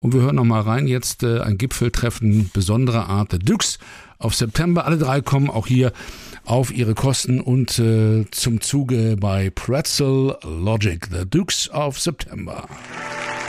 Und wir hören noch mal rein, jetzt ein Gipfeltreffen besonderer Art, The Dukes auf September. Alle drei kommen auch hier auf ihre Kosten und zum Zuge bei Pretzel Logic, The Dukes of September.